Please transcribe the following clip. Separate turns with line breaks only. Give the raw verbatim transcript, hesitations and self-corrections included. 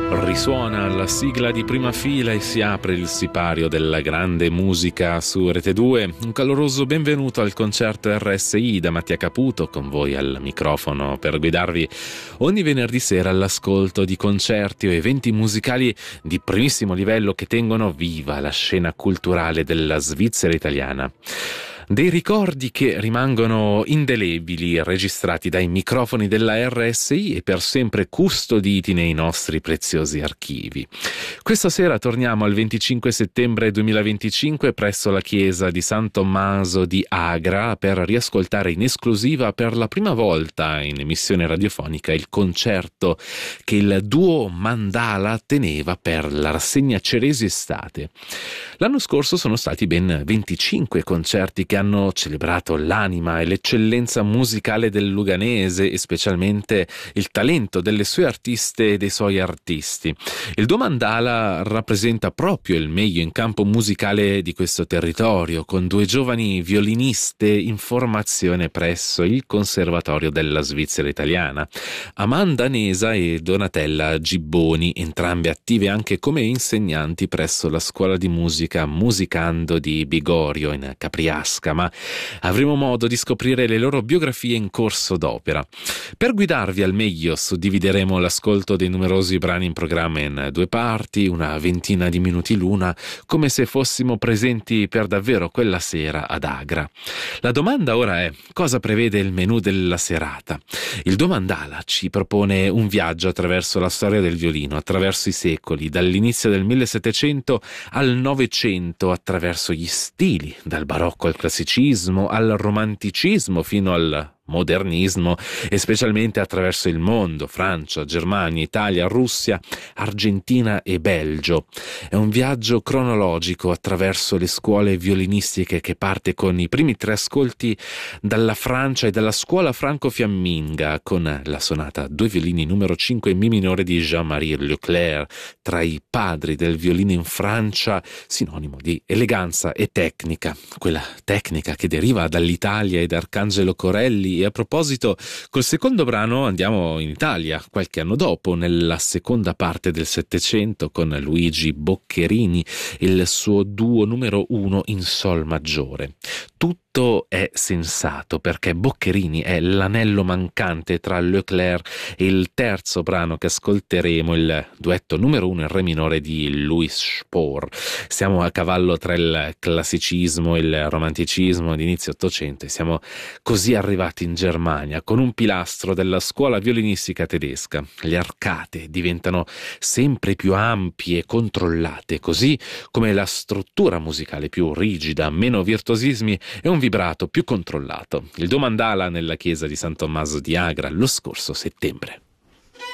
Risuona la sigla di Prima Fila e si apre il sipario della grande musica su Rete due. Un caloroso benvenuto al concerto R S I da Mattia Caputo, con voi al microfono per guidarvi ogni venerdì sera all'ascolto di concerti o eventi musicali di primissimo livello che tengono viva la scena culturale della Svizzera italiana. Dei ricordi che rimangono indelebili, registrati dai microfoni della R S I e per sempre custoditi nei nostri preziosi archivi. Questa sera torniamo al venticinque settembre duemilaventicinque presso la chiesa di San Tommaso di Agra per riascoltare in esclusiva per la prima volta in emissione radiofonica il concerto che il duo Mandala teneva per la rassegna Ceresi Estate. L'anno scorso sono stati ben venticinque concerti che hanno celebrato l'anima e l'eccellenza musicale del luganese e specialmente il talento delle sue artiste e dei suoi artisti. Il duo Mandala rappresenta proprio il meglio in campo musicale di questo territorio, con due giovani violiniste in formazione presso il Conservatorio della Svizzera italiana, Amanda Nesa e Donatella Gibboni, entrambe attive anche come insegnanti presso la scuola di musica Musicando di Bigorio in Capriasca, ma avremo modo di scoprire le loro biografie in corso d'opera. Per guidarvi al meglio suddivideremo l'ascolto dei numerosi brani in programma in due parti, una ventina di minuti l'una, come se fossimo presenti per davvero quella sera ad Agra. La domanda ora è: cosa prevede il menù della serata? Il duo Mandala ci propone un viaggio attraverso la storia del violino, attraverso i secoli, dall'inizio del millesettecento al Novecento, attraverso gli stili, dal barocco al classicismo, al romanticismo fino al modernismo, e specialmente attraverso il mondo: Francia, Germania, Italia, Russia, Argentina e Belgio. È un viaggio cronologico attraverso le scuole violinistiche che parte con i primi tre ascolti dalla Francia e dalla scuola franco-fiamminga, con la sonata Due violini numero cinque in Mi minore di Jean-Marie Leclerc, tra i padri del violino in Francia, sinonimo di eleganza e tecnica, quella tecnica che deriva dall'Italia e da Arcangelo Corelli. E a proposito, col secondo brano andiamo in Italia, qualche anno dopo, nella seconda parte del Settecento, con Luigi Boccherini e il suo duo numero uno in Sol maggiore. Tutto è sensato perché Boccherini è l'anello mancante tra Leclerc e il terzo brano che ascolteremo, il duetto numero uno in Re minore di Louis Spohr. Siamo a cavallo tra il classicismo e il romanticismo di inizio Ottocento e siamo così arrivati in Germania con un pilastro della scuola violinistica tedesca. Le arcate diventano sempre più ampie e controllate, così come la struttura musicale più rigida, meno virtuosismi e un vibrato più controllato. Il duo Mandala nella chiesa di San Tommaso di Agra lo scorso settembre.